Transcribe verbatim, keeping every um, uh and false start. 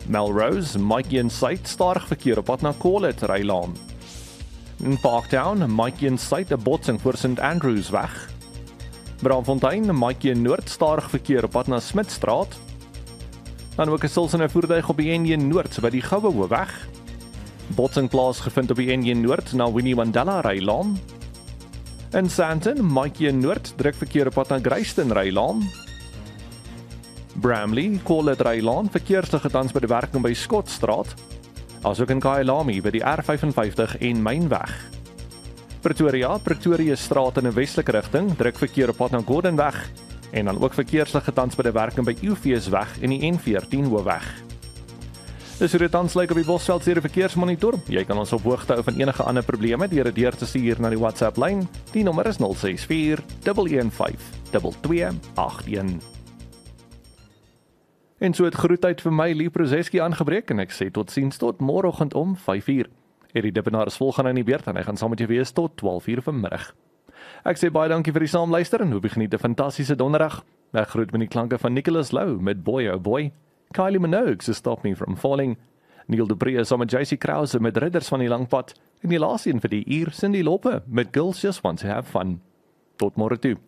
Melrose, Mikey en Syte stadig verkeer op pad na Corlett Rylaan. In Parktown, Mikey en Syte 'n botsing voor St Andrews weg. Braamfontein, Mikey en Noord stadig verkeer op pad na Smitstraat. Dan ook 'n silsende voertuig op die N een Noord by die Goue Hoofweg. Botsing plaasgevind op die N een Noord na Winnie Mandela Rylaan. In Sandton, Mikey en Noord druk verkeer op pad na Greyston Rylaan. Bramley, Corlett Rylaan, verkeerslige tans by die werking by Skottstraat, asook in Kyalami by die R vyfenvyftig en Mynweg. Pretoria, Pretoria Straat in 'n westelike rigting, druk verkeer op pad na Gordonweg, en dan ook verkeerslige tans by die werking by Eufeesweg en die N veertien Hoofweg. Dis hoe dit tans lyk op die Bosveld se verkeersmonitor. Jy kan ons op hoogte hou van enige ander probleme deur dit deur te stuur na die WhatsApp lyn. Die nommer is nul ses vier, een een vyf, twee twee agt een. En so het groetheid vir my Lee Prozeski aangebreek en ek sê totsiens tot môreoggend om vyf uur. Eddie Dippenaar is volgaan in die beurt en hy gaan saam met jou wees tot twaalf uur vanmiddag. Ek sê baie dankie vir die saamluister en hoop jy geniet 'n fantastiese donderdag. Ek groet met die klanke van Nicholas Lou met Boy Oh Boy, Kylie Minogue se Stop Me From Falling, Neil de Brie saam met J C Krause met Ridders van die Langpad en die laaste een vir die uur Cindy Loppe met Girls Just Want To Have Fun. Tot môre toe.